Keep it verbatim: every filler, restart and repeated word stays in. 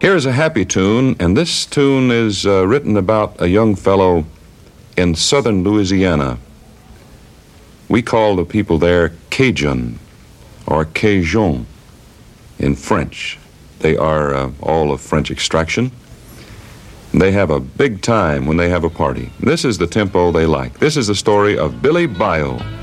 Here's a happy tune, and this tune is uh, written about a young fellow in southern Louisiana. We call the people there Cajun or Cajun in French. They are uh, all of French extraction. They have a big time when they have a party. This is the tempo they like. This is the story of Billy Bayou.